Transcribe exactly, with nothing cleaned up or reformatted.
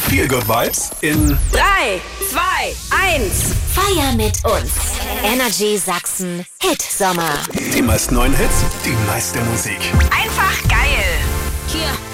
Feel Good Vibes in drei, zwei, eins. Feier mit uns. Energy Sachsen Hit Sommer. die meisten neuen Hits, die meiste Musik. Einfach geil. Hier